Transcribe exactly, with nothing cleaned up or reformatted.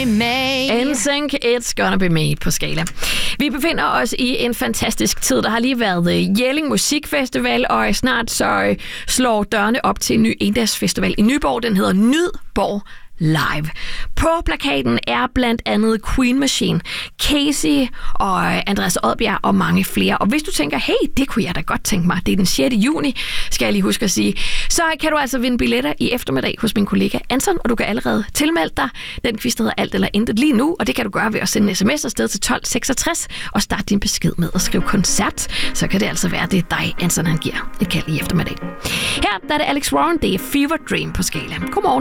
be me. N Sync, it's gonna be me på skala. Vi befinder os i en fantastisk tid. Der har lige været Jelling Musikfestival, og snart så slår dørene op til en ny endagsfestival i Nyborg. Den hedder Nydborg Live. På plakaten er blandt andet Queen Machine, Casey og Andreas Odbjerg og mange flere. Og hvis du tænker, hey, det kunne jeg da godt tænke mig, det er den sjette juni, skal jeg lige huske at sige, så kan du altså vinde billetter i eftermiddag hos min kollega Anton, og du kan allerede tilmelde dig. Den quiz hedder Alt eller Intet lige nu, og det kan du gøre ved at sende en sms afsted til tolv seksogtres og starte din besked med at skrive koncert. Så kan det altså være, det er dig, Anton han giver et kald i eftermiddag. Her der er det Alex Warren, det er Fever Dream på skala. Godmorgen.